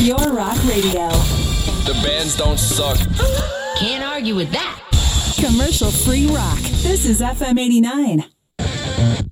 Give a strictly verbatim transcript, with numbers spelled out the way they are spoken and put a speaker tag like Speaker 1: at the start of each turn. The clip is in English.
Speaker 1: Pure Rock Radio.
Speaker 2: The bands don't suck.
Speaker 3: Can't argue with that.
Speaker 1: Commercial free rock. This is F M eighty-nine.